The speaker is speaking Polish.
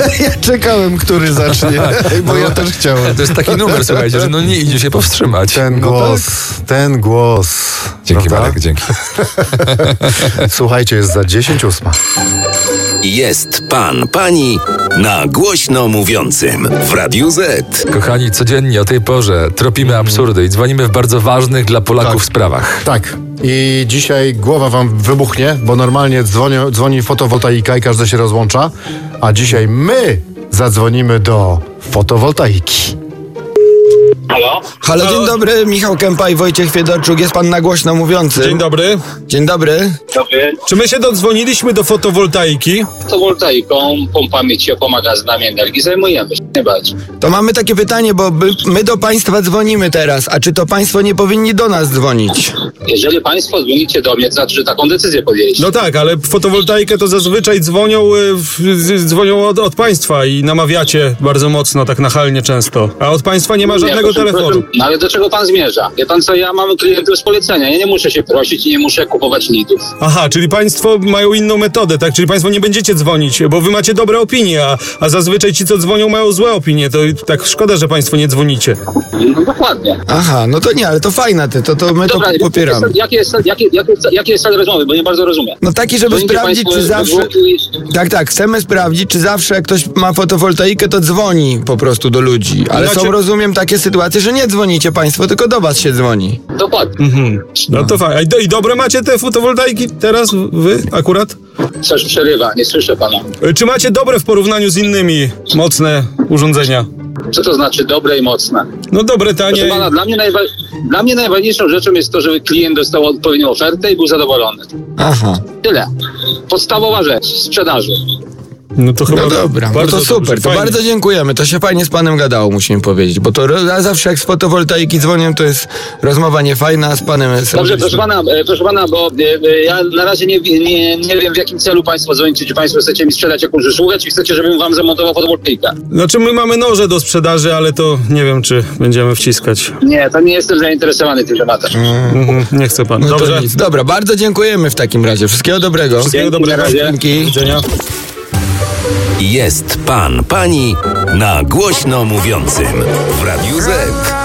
Ja czekałem, który zacznie, bo ja też chciałem. To jest taki numer, słuchajcie, że nie idzie się powstrzymać. Ten głos. Dzięki, prawda? Marek, dzięki. Słuchajcie, jest za 10:08. Jest pan, pani na głośno mówiącym w Radiu Z. Kochani, codziennie o tej porze tropimy absurdy i dzwonimy w bardzo ważnych dla Polaków sprawach. Tak. I dzisiaj głowa wam wybuchnie, bo normalnie dzwoni fotowoltaika i każdy się rozłącza, a dzisiaj my zadzwonimy do fotowoltaiki. Halo, dzień dobry, Michał Kępa i Wojciech Fiedorczuk, jest pan na głośno mówiący. Dzień dobry. Dzień dobry. Dobry. Czy my się dodzwoniliśmy do fotowoltaiki? Fotowoltaiką, pompami ciepłomagazynami energii zajmujemy się, nie bać. To mamy takie pytanie, bo my do państwa dzwonimy teraz, a czy to państwo nie powinni do nas dzwonić? Jeżeli państwo dzwonicie do mnie, to znaczy, że taką decyzję podjęliście. No tak, ale fotowoltaikę to zazwyczaj dzwonią od państwa i namawiacie bardzo mocno, tak nachalnie często. A od państwa nie ma żadnego telefonu. No ale do czego pan zmierza? Wie pan co, ja mam klientów z polecenia, ja nie muszę się prosić i nie muszę kupować lidów. Aha, czyli państwo mają inną metodę, tak? Czyli państwo nie będziecie dzwonić, bo wy macie dobre opinie, a zazwyczaj ci, co dzwonią, mają złe opinie. To tak szkoda, że państwo nie dzwonicie. No dokładnie. Aha, no to nie, ale to fajne, to my Dobra, to popieramy. Jaki jest cel rozmowy, bo nie bardzo rozumiem. No taki, żeby Dzwonicie sprawdzić, państwo czy we zawsze... dwóch Tak, chcemy sprawdzić, czy zawsze jak ktoś ma fotowoltaikę, to dzwoni po prostu do ludzi. Ale Znaczy- są, rozumiem, takie sytuacje, że nie dzwonicie państwo, tylko do was się dzwoni. Dokładnie. No to fajnie. I dobre macie te fotowoltaiki teraz, wy akurat? Coś przerywa, nie słyszę pana. Czy macie dobre w porównaniu z innymi mocne urządzenia? Co to znaczy dobre i mocne? No dobre, Proszę tanie. pana, dla mnie najważniejszą rzeczą jest to, żeby klient dostał odpowiednią ofertę i był zadowolony. Aha. Tyle. Podstawowa rzecz sprzedaży. No to chyba No dobra, no bardzo to super, dobrze, to fajnie. bardzo dziękujemy, to się fajnie z panem gadało, musimy powiedzieć, bo to zawsze jak z fotowoltaiki dzwonię, to jest rozmowa niefajna, a z panem jest... Dobrze, proszę pana, bo ja na razie nie wiem, w jakim celu państwo dzwonicie, czy państwo chcecie mi sprzedać jakąś usługę, czy chcecie, żebym wam zamontował fotowoltaikę. Znaczy my mamy noże do sprzedaży, ale to nie wiem, czy będziemy wciskać. Nie, to nie jestem zainteresowany tym tematem. Nie chce pan. No to Dobrze. nic. Dobra, bardzo dziękujemy w takim razie, wszystkiego dobrego. Wszystkiego Dzięki, dobrego. na razie. Dzięki. Do widzenia. Jest pan, pani na głośno mówiącym w Radiu Z.